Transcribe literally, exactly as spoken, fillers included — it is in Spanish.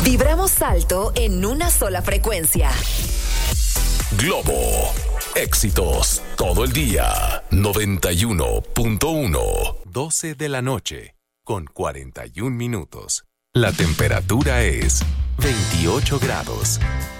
Vibramos alto en una sola frecuencia. Globo. Éxitos todo el día. noventa y uno punto uno. doce de la noche con cuarenta y un minutos. La temperatura es veintiocho grados.